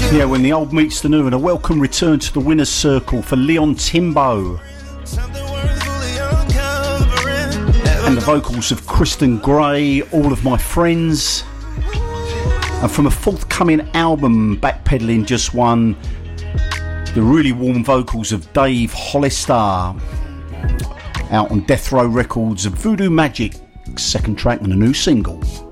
Yeah, when the old meets the new, and a welcome return to the winner's circle for Leon Timbo. And the vocals of Kristen Gray, All of My Friends. And from a forthcoming album, Backpedaling Just One, the really warm vocals of Dave Hollister. Out on Death Row Records of Voodoo Magic, second track and a new single.